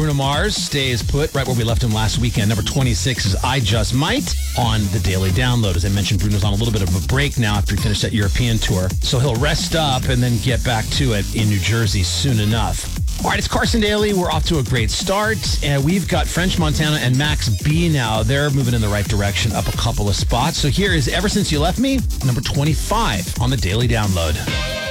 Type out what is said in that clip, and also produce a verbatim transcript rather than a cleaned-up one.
Bruno Mars stays put right where we left him last weekend. Number twenty-six is I Just Might on the Daily Download. As I mentioned, Bruno's on a little bit of a break now after he finished that European tour. So he'll rest up and then get back to it in New Jersey soon enough. All right, it's Carson Daly. We're off to a great start. And we've got French Montana and Max B now. They're moving in the right direction, up a couple of spots. So here is Ever Since You Left Me, number twenty-five on the Daily Download.